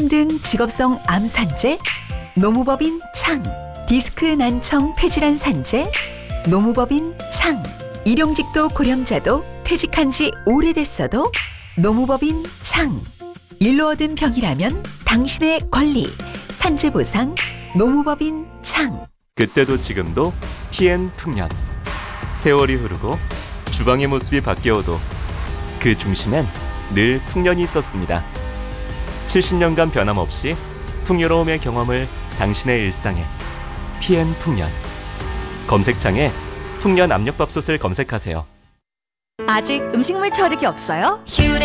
폐렴 등 직업성 암 산재, 노무법인 창, 디스크 난청 폐질환 산재, 노무법인 창, 일용직도 고령자도 퇴직한 지 오래됐어도 노무법인 창, 일로 얻은 병이라면 당신의 권리, 산재보상, 노무법인 창. 그때도 지금도 PN 풍년. 세월이 흐르고 주방의 모습이 바뀌어도 그 중심엔 늘 풍년이 있었습니다. 70년간 변함없이 풍요로움의 경험을 당신의 일상에 PN 풍년. 검색창에 풍년 압력밥솥을 검색하세요. 아직 음식물 처리기 없어요?